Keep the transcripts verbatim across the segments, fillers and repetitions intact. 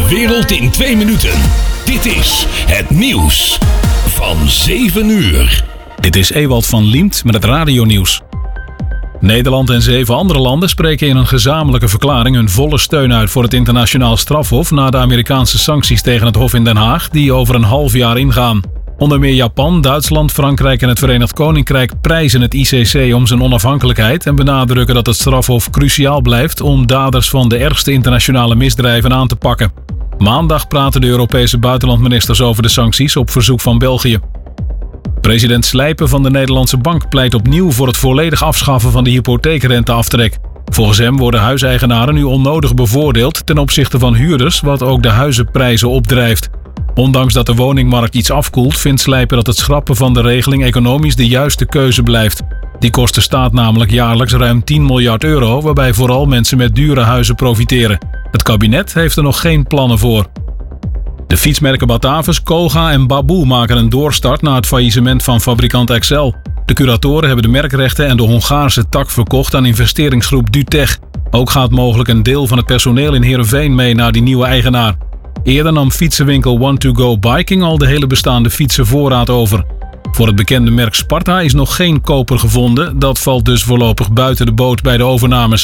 wereld in twee minuten. Dit is het nieuws van zeven uur. Dit is Ewald van Liemt met het radionieuws. Nederland en zeven andere landen spreken in een gezamenlijke verklaring hun volle steun uit voor het internationaal strafhof na de Amerikaanse sancties tegen het Hof in Den Haag die over een half jaar ingaan. Onder meer Japan, Duitsland, Frankrijk en het Verenigd Koninkrijk prijzen het I C C om zijn onafhankelijkheid en benadrukken dat het strafhof cruciaal blijft om daders van de ergste internationale misdrijven aan te pakken. Maandag praten de Europese buitenlandministers over de sancties op verzoek van België. President Slijpen van de Nederlandse Bank pleit opnieuw voor het volledig afschaffen van de hypotheekrenteaftrek. Volgens hem worden huiseigenaren nu onnodig bevoordeeld ten opzichte van huurders, wat ook de huizenprijzen opdrijft. Ondanks dat de woningmarkt iets afkoelt, vindt Slijpen dat het schrappen van de regeling economisch de juiste keuze blijft. Die kost de staat namelijk jaarlijks ruim tien miljard euro, waarbij vooral mensen met dure huizen profiteren. Het kabinet heeft er nog geen plannen voor. De fietsmerken Batavus, Koga en Baboe maken een doorstart na het faillissement van fabrikant Excel. De curatoren hebben de merkrechten en de Hongaarse tak verkocht aan investeringsgroep Dutech. Ook gaat mogelijk een deel van het personeel in Heerenveen mee naar die nieuwe eigenaar. Eerder nam fietsenwinkel one to go Biking al de hele bestaande fietsenvoorraad over. Voor het bekende merk Sparta is nog geen koper gevonden. Dat valt dus voorlopig buiten de boot bij de overnames.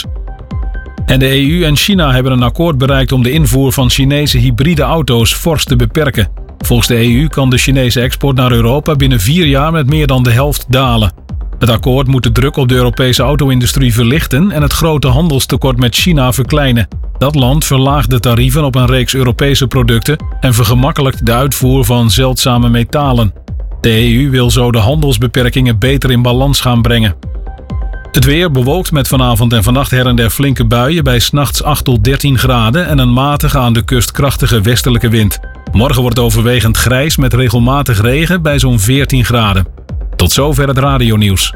En de E U en China hebben een akkoord bereikt om de invoer van Chinese hybride auto's fors te beperken. Volgens de E U kan de Chinese export naar Europa binnen vier jaar met meer dan de helft dalen. Het akkoord moet de druk op de Europese auto-industrie verlichten en het grote handelstekort met China verkleinen. Dat land verlaagt de tarieven op een reeks Europese producten en vergemakkelijkt de uitvoer van zeldzame metalen. De E U wil zo de handelsbeperkingen beter in balans gaan brengen. Het weer bewolkt met vanavond en vannacht her en der flinke buien bij 's nachts acht tot dertien graden en een matige aan de kust krachtige westelijke wind. Morgen wordt overwegend grijs met regelmatig regen bij zo'n veertien graden. Tot zover het radionieuws.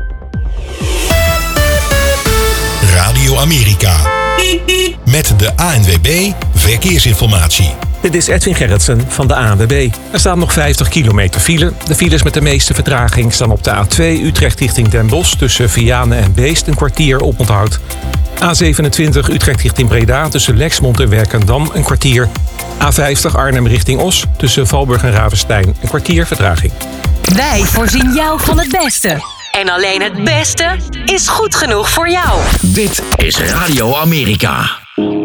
Radio Amerika. Met de A N W B Verkeersinformatie. Dit is Edwin Gerritsen van de A N W B. Er staan nog vijftig kilometer file. De files met de meeste vertraging staan op de A twee Utrecht richting Den Bosch tussen Vianen en Beest een kwartier oponthoud. A zevenentwintig Utrecht richting Breda tussen Lexmond en Werkendam een kwartier. A vijftig Arnhem richting Os tussen Valburg en Ravenstein een kwartier vertraging. Wij voorzien jou van het beste. En alleen het beste is goed genoeg voor jou. Dit is Radio Amerika.